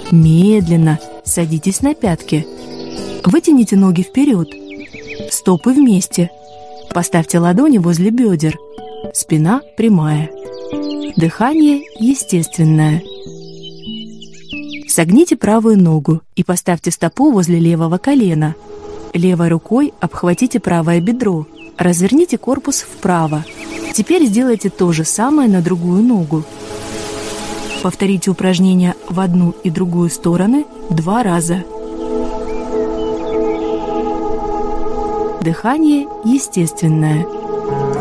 Медленно садитесь на пятки. Вытяните ноги вперед. Стопы вместе. Поставьте ладони возле бедер. Спина прямая. Дыхание естественное. Согните правую ногу и поставьте стопу возле левого колена. Левой рукой обхватите правое бедро. Разверните корпус вправо. Теперь сделайте то же самое на другую ногу. Повторите упражнение в одну и другую стороны 2 раза. Дыхание естественное.